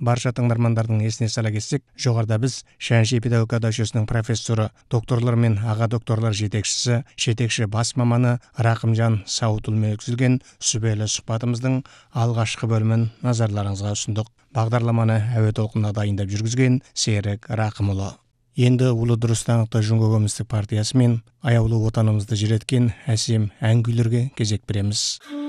барша тыңдармандардың есіне сала кетсек, жоғарыда біз Шәнши педагогика жүйесінің профессоры, докторлар мен аға докторлар жетекші бас маманы Рақымжан Сауытұлымен өткізілген сүбелі сұхбатымыздың алғашқы бөлімін назарларыңызға ұсындық. Бағдарламаны әуе толқынына дайындап жүргізген Серік Рақымұлы. Енді Улы Дұрыстанықта Жүнгі Коммунистік партиясы мен аяулы отанымызды желеткен әсем ән күйлерге кезек береміз.